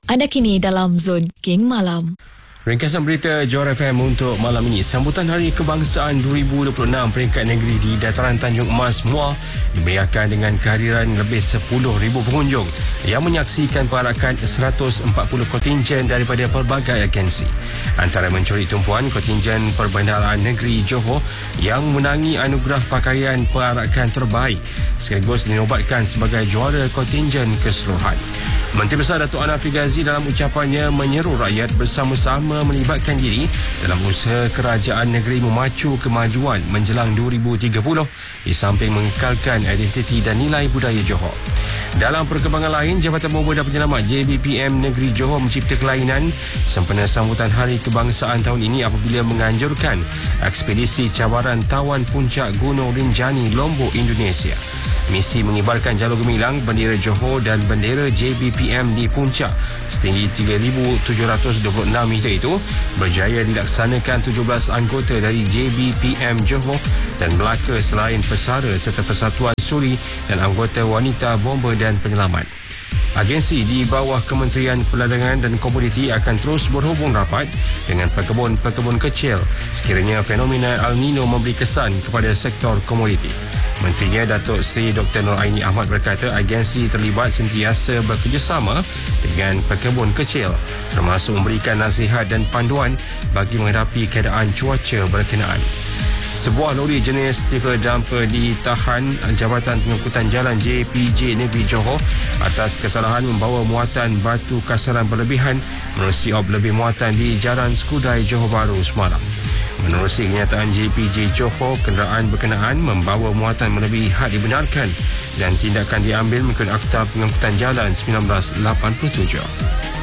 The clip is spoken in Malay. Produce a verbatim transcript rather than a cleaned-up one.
Anda kini dalam Zon King Malam. Ringkasan berita Johor F M untuk malam ini. Sambutan Hari Kebangsaan dua ribu dua puluh enam peringkat negeri di Dataran Tanjung Emas, Muar dimeriahkan dengan kehadiran lebih sepuluh ribu pengunjung yang menyaksikan perarakan seratus empat puluh kontingen daripada pelbagai agensi. Antara mencuri tumpuan kontingen Perbendaharaan Negeri Johor yang menangi anugerah pakaian perarakan terbaik sekaligus dinobatkan sebagai juara kontingen keseluruhan. Menteri Besar Datuk Anwar Ghazi dalam ucapannya menyeru rakyat bersama-sama melibatkan diri dalam usaha kerajaan negeri memacu kemajuan menjelang dua ribu tiga puluh di samping mengekalkan identiti dan nilai budaya Johor. Dalam perkembangan lain, Jabatan Bomba dan Penyelamat J B P M Negeri Johor mencipta kelainan sempena sambutan Hari Kebangsaan tahun ini apabila menganjurkan ekspedisi cabaran tawan puncak Gunung Rinjani, Lombok, Indonesia. Misi mengibarkan jalur gemilang bendera Johor dan bendera J B P M di puncak setinggi tiga ribu tujuh ratus dua puluh enam meter itu berjaya dilaksanakan tujuh belas anggota dari J B P M Johor dan Melaka selain pesara serta Persatuan Suri dan anggota wanita bomba dan penyelamat. Agensi di bawah Kementerian Perdagangan dan Komoditi akan terus berhubung rapat dengan pekebun-pekebun kecil sekiranya fenomena El Nino memberi kesan kepada sektor komoditi. Menterinya Datuk Seri Doktor Nur Aini Ahmad berkata agensi terlibat sentiasa bekerjasama dengan pekebun kecil termasuk memberikan nasihat dan panduan bagi menghadapi keadaan cuaca berkenaan. Sebuah lori jenis tipper dumper ditahan Jabatan Pengangkutan Jalan J P J Negeri Johor atas kesalahan membawa muatan batu kasaran berlebihan menerusi op lebih muatan di Jalan Skudai Johor Bahru semalam. Menerusi kenyataan J P J Johor, kenderaan berkenaan membawa muatan melebihi had dibenarkan dan tindakan diambil mengikut Akta Pengangkutan Jalan seribu sembilan ratus lapan puluh tujuh.